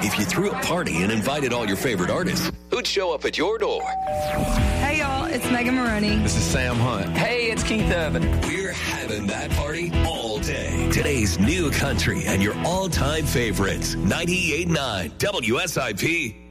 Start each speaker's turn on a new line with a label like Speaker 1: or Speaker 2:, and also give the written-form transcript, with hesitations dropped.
Speaker 1: If you threw a party and invited all your favorite artists, who'd show up at your door?
Speaker 2: Hey, y'all, it's Megan Maroney.
Speaker 3: This is Sam Hunt.
Speaker 4: Hey, it's Keith Urban.
Speaker 1: We're having that party all day. Today's new country and your all-time favorites. 98.9 WSIP.